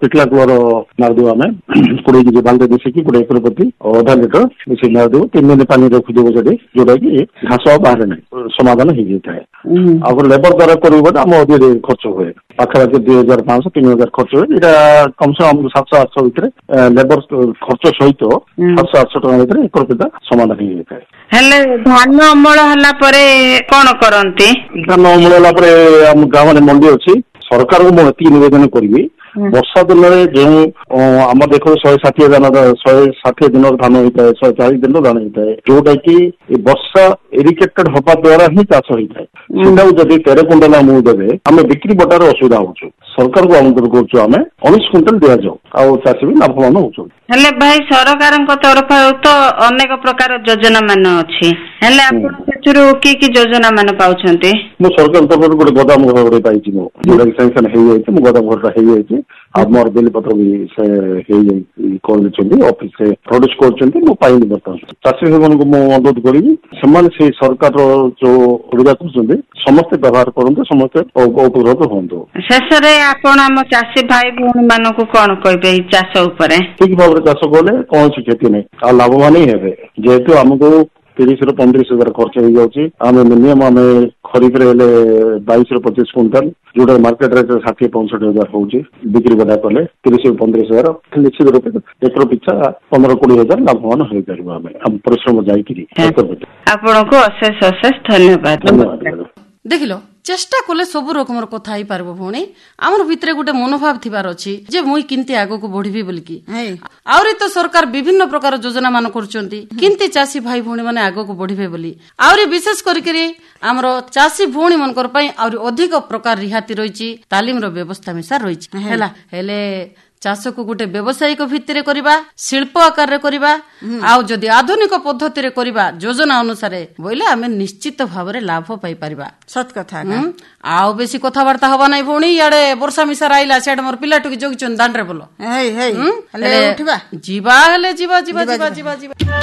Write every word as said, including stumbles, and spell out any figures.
ଟିକଲା କୂଳର ମାରିଦେବୁ ଆମେ କୋଡିଏ କେଜି ବାଲ୍ଟି ମିଶିକି ଗୋଟେ ଏକର ପ୍ରତି ଅଧା ଲିଟର ମିଶିକି ମାରିଦେବୁ ତିନି ଦିନ ପାଣି ରଖିଦେବୁ ସେଠି ଯୋଉଟା କି ଘାସ ବାହାରେ ନାହିଁ ସମାଧାନ ହେଇଯାଇଥାଏ। ଆଉ ଲେବର ଦ୍ଵାରା କରିବୁ ବୋଲେ ଆମ ଅଧିକ ଖର୍ଚ୍ଚ ହୁଏ ପାଖାପାଖି ଦୁଇ ହଜାର ପାଞ୍ଚଶହ ତିନି ହଜାର ଖର୍ଚ୍ଚ ହୁଏ। ଏଇଟା କମ ସେ କମ ସାତଶହ ଆଠଶହ ଭିତରେ ଲେବର ଖର୍ଚ୍ଚ ସହିତ ସାତଶହ ଆଠଶହ ଟଙ୍କା ଭିତରେ ଏକର ପିତା ସମାଧାନ ହେଇଯାଇଥାଏ। ହେଲେ ଧାନ ଅମଳ ହେଲା ପରେ କଣ କରନ୍ତି? ଧାନ ଅମଳ ହେଲା ପରେ ଆମ ଗାଁରେ ମଣ୍ଡି ଅଛି। ସରକାରଙ୍କୁ ମୁଁ ଏତିକି ନିବେଦନ କରିବି ବର୍ଷା ଦିନରେ ଯେଉଁ ଆମ ଦେଖୁ ଶହେ ଷାଠିଏ ଧାନ ଶହେ ଷାଠିଏ ଦିନର ଧାନ ହେଇଥାଏ ଶହେ ଚାଳିଶ ଦିନର ଧାନ ହେଇଥାଏ ଯୋଉଟା କି ବର୍ଷା ଇରିଗେଟେଡ ହବା ଦ୍ୱାରା ହିଁ ଚାଷ ହେଇଥାଏ। ସେଟାକୁ ଯଦି ତେର କୁଇଣ୍ଟାଲ ଆମକୁ ଦେବେ ଆମେ ବିକ୍ରି ବଟାରେ ଅସୁବିଧା ହଉଛୁ। ସରକାରଙ୍କୁ ଅନୁରୋଧ କରୁଛୁ ଆମେ ଉଣେଇଶ କୁଇଣ୍ଟାଲ ଦିଆଯାଉ ଆଉ ଚାଷୀ ବି ଲାଭବାନ ହଉଛନ୍ତି। ହେଲେ ଭାଇ ସରକାରଙ୍କ ତରଫରୁ ତ ଅନେକ ପ୍ରକାର ଯୋଜନା ମାନ ଅଛି ହେଲେ ଆପଣ ସେଥିରୁ କି କି ଯୋଜନା ମାନ ପାଉଛନ୍ତି? ମୁଁ ସରକାର ତରଫରୁ ଗୋଟେ ଗୋଦାମ ଘର ଗୋଟେ ପାଇଛି ମୁଁ ଯୋଉଟା କି ସାଙ୍ଗସନ୍ ହେଇଯାଇଛି ମୋ ଗୋଦାମ ଘରଟା ହେଇଯାଇଛି ଆଉ ମୋର ବିଲ ପତ୍ର ବି ସେ ହେଇଯାଇ କରିଦେଇଛନ୍ତି ଅଫିସରେ ପ୍ରଡ୍ୟୁସ କରୁଛନ୍ତି ମୁଁ ପାଇନି ବର୍ତ୍ତମାନ। ଚାଷୀ ଭାଇମାନଙ୍କୁ ମୁଁ ଅନୁରୋଧ କରିବି ସେମାନେ ସେଇ ସରକାରର ଯୋଉ ସୁବିଧା କରୁଛନ୍ତି ସମସ୍ତେ ବ୍ୟବହାର କରନ୍ତୁ ସମସ୍ତେ ଉପକୃତ ହୁଅନ୍ତୁ। ଶେଷରେ ଆପଣ ଆମ ଚାଷୀ ଭାଇ ଭଉଣୀ ମାନଙ୍କୁ କଣ କହିବେ ଏଇ ଚାଷ ଉପରେ? ଠିକ ଭାବରେ ଚାଷ କଲେ କୌଣସି କ୍ଷତି ନାହିଁ ଆଉ ଲାଭବାନ ହିଁ ହେବେ ଯେହେତୁ ଆମକୁ ତିରିଶ ରୁ ପଇଁତିରିଶ ହଜାର ଖର୍ଚ୍ଚ ହେଇଯାଉଛି ଆମେ ମିନିମମ୍ ଆମେ ଖରିଫରେ ହେଲେ ବାଇଶ ରୁ ପଚିଶ କୁଇଣ୍ଟାଲ ଯୋଉଟା ମାର୍କେଟ ରେଟ୍ ଷାଠିଏ ପଞ୍ଚଷଠି ହଜାର ହଉଛି ବିକ୍ରି ବଟା କଲେ ତିରିଶ ରୁ ପଇଁତିରିଶ ହଜାର ନିଶ୍ଚିତ ରୂପେ ଏକର ପିଛା ପନ୍ଦର କୋଡିଏ ହଜାର ଲାଭବାନ ହେଇପାରିବ ଆମେ ଆମ ପରିଶ୍ରମ ଯାଇକିରି। ଆପଣଙ୍କୁ ଅଶେଷ ଅଶେଷ ଧନ୍ୟବାଦ। ଧନ୍ୟବାଦ। ଦେଖିଲ ଚେଷ୍ଟା କଲେ ସବୁ ରକମର କଥା ହେଇପାରିବ ଭଉଣୀ ଆମର ଭିତରେ ଗୋଟେ ମନୋଭାବ ଥିବାର ଅଛି ଯେ ମୁଇଁ କେମିତି ଆଗକୁ ବଢିବି ବୋଲିକି ଆହୁରି ତ ସରକାର ବିଭିନ୍ନ ପ୍ରକାର ଯୋଜନା ମାନ କରୁଛନ୍ତି କେମିତି ଚାଷୀ ଭାଇ ଭଉଣୀ ମାନେ ଆଗକୁ ବଢିବେ ବୋଲି ଆହୁରି ବିଶେଷ କରିକି ଆମର ଚାଷୀ ଭଉଣୀ ମାନଙ୍କର ପାଇଁ ଆହୁରି ଅଧିକ ପ୍ରକାର ରିହାତି ରହିଛି ତାଲିମର ବ୍ୟବସ୍ଥା ମିଶା ରହିଛି ହେଲା। ହେଲେ ଚାଷକୁ ଗୋଟେ ବ୍ୟବସାୟିକ ଭିତ୍ତିରେ କରିବା ଶିଳ୍ପ ଆକାରରେ କରିବା ଆଉ ଯଦି ଆଧୁନିକ ପଦ୍ଧତିରେ କରିବା ଯୋଜନା ଅନୁସାରେ ବୋଇଲେ ଆମେ ନିଶ୍ଚିତ ଭାବରେ ଲାଭ ପାଇପାରିବା। ସତ କଥା ଆଉ ବେଶୀ କଥାବାର୍ତ୍ତା ହବା ନାହିଁ ଭଉଣୀ ଇଆଡେ ବର୍ଷା ମିଶା ରହିଲା ସିଆଡେ ମୋର ପିଲାଟିକି ଜଗିଛନ୍ତି ଦାଣ୍ଡରେ ବୋଲ ଯିବା ଯିବା ହେଲେ ଯିବା ଯିବା ଯିବା ଯିବା ଯିବା।